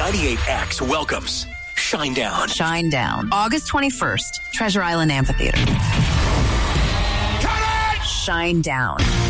98X welcomes Shinedown. Shinedown. August 21st, Treasure Island Amphitheater. Shinedown.